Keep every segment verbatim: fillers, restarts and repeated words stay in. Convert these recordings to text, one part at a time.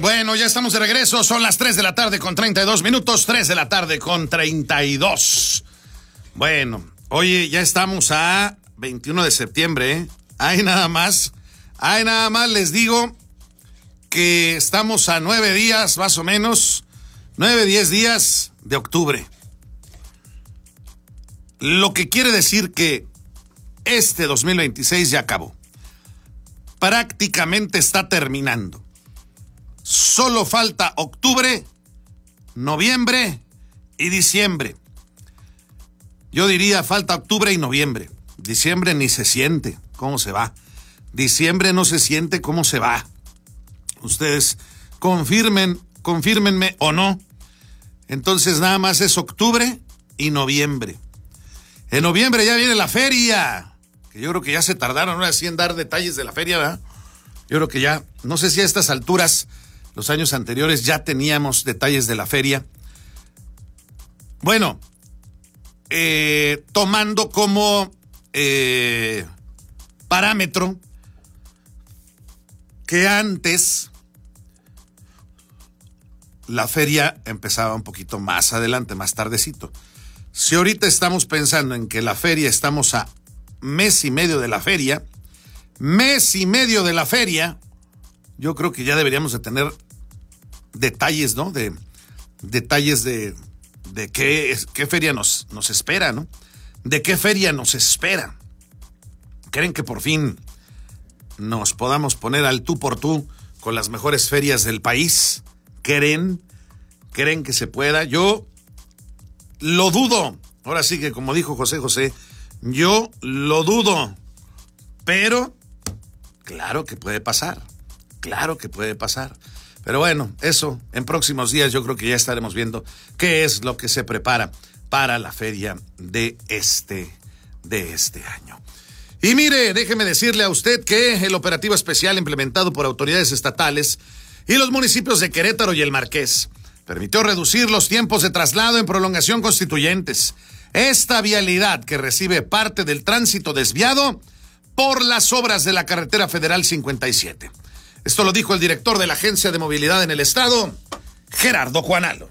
Bueno, ya estamos de regreso, son las tres de la tarde con treinta y dos minutos, tres de la tarde con treinta y dos. Bueno, oye, ya estamos a veintiuno de septiembre, ¿eh? Hay nada más, hay nada más, les digo que estamos a nueve días, más o menos, nueve, diez días de octubre. Lo que quiere decir que este dos mil veintiséis ya acabó. Prácticamente está terminando. Solo falta octubre, noviembre y diciembre. Yo diría falta octubre y noviembre. Diciembre ni se siente cómo se va. Diciembre no se siente cómo se va. Ustedes confirmen, confírmenme o no. Entonces nada más es octubre y noviembre. En noviembre ya viene la feria. Que yo creo que ya se tardaron ahora sí en dar detalles de la feria, ¿verdad? Yo creo que ya, no sé si a estas alturas, los años anteriores, ya teníamos detalles de la feria. Bueno, eh, tomando como eh, parámetro que antes la feria empezaba un poquito más adelante, más tardecito. Si ahorita estamos pensando en que la feria, estamos a mes y medio de la feria, mes y medio de la feria, yo creo que ya deberíamos de tener detalles, ¿no? De detalles de, de qué, qué feria nos, nos espera, ¿no? De qué feria nos espera. ¿Creen que por fin nos podamos poner al tú por tú con las mejores ferias del país? ¿Creen? ¿Creen que se pueda? Yo lo dudo. Ahora sí que, como dijo José José, yo lo dudo. Pero claro que puede pasar. Claro que puede pasar. Pero bueno, eso, en próximos días yo creo que ya estaremos viendo qué es lo que se prepara para la feria de este, de este año. Y mire, déjeme decirle a usted que el operativo especial implementado por autoridades estatales y los municipios de Querétaro y El Marqués permitió reducir los tiempos de traslado en prolongación Constituyentes. Esta vialidad que recibe parte del tránsito desviado por las obras de la carretera federal cincuenta y siete. Esto lo dijo el director de la Agencia de Movilidad en el Estado, Gerardo Juanalo.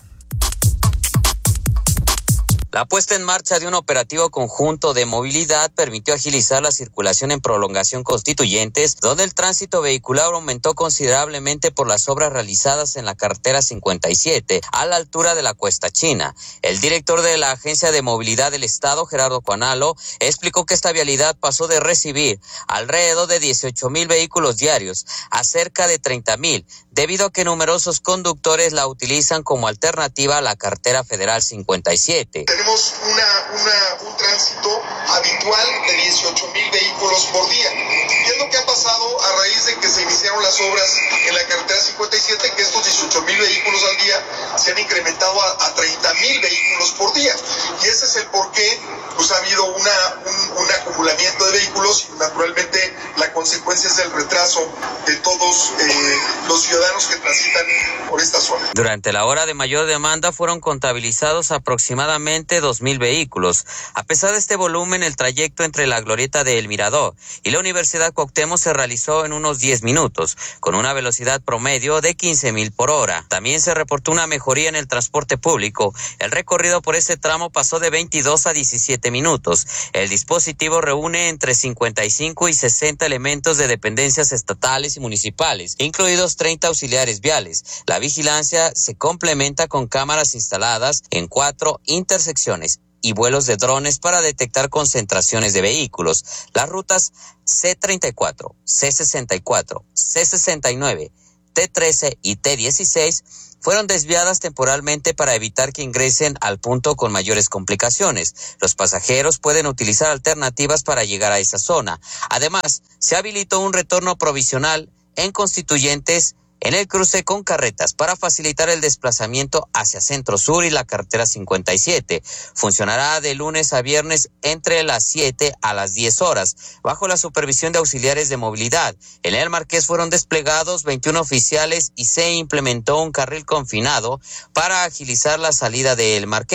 La puesta en marcha de un operativo conjunto de movilidad permitió agilizar la circulación en prolongación Constituyentes, donde el tránsito vehicular aumentó considerablemente por las obras realizadas en la carretera cincuenta y siete, a la altura de la Cuesta China. El director de la Agencia de Movilidad del Estado, Gerardo Juanalo, explicó que esta vialidad pasó de recibir alrededor de dieciocho mil vehículos diarios a cerca de treinta mil, debido a que numerosos conductores la utilizan como alternativa a la carretera federal cincuenta y siete. Tenemos una, una, un tránsito habitual de dieciocho mil vehículos por día. ¿Qué es lo que ha pasado a raíz de que se iniciaron las obras en la carretera cincuenta y siete? Que estos dieciocho mil vehículos al día se han incrementado a, a treinta mil vehículos por día. Y ese es el por qué pues, ha habido una, un, un acumulamiento de vehículos y naturalmente la consecuencia es el retraso de todos eh, los ciudadanos que transitan por esta zona. Durante la hora de mayor demanda fueron contabilizados aproximadamente dos mil vehículos. A pesar de este volumen, el trayecto entre la glorieta de El Mirador y la Universidad Cuauhtémoc se realizó en unos diez minutos, con una velocidad promedio de quince mil por hora. También se reportó una mejoría en el transporte público. El recorrido por este tramo pasó de veintidós a diecisiete minutos. El dispositivo reúne entre cincuenta y cinco y sesenta elementos de dependencias estatales y municipales, incluidos treinta auxiliares viales. La vigilancia se complementa con cámaras instaladas en cuatro intersecciones y vuelos de drones para detectar concentraciones de vehículos. Las rutas C treinta y cuatro, C sesenta y cuatro, C sesenta y nueve, T trece y T dieciséis fueron desviadas temporalmente para evitar que ingresen al punto con mayores complicaciones. Los pasajeros pueden utilizar alternativas para llegar a esa zona. Además, se habilitó un retorno provisional en Constituyentes en el cruce con carretas para facilitar el desplazamiento hacia Centro Sur y la carretera cincuenta y siete. Funcionará de lunes a viernes entre las siete a las diez horas, bajo la supervisión de auxiliares de movilidad. En El Marqués fueron desplegados veintiún oficiales y se implementó un carril confinado para agilizar la salida de El Marqués.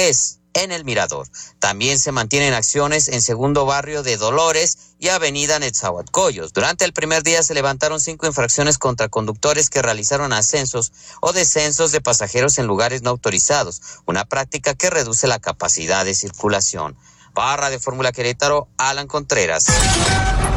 en El Mirador. También se mantienen acciones en Segundo Barrio de Dolores y Avenida Netzahualcoyos. Durante el primer día se levantaron cinco infracciones contra conductores que realizaron ascensos o descensos de pasajeros en lugares no autorizados, una práctica que reduce la capacidad de circulación. Para Radio Fórmula Querétaro, Alan Contreras.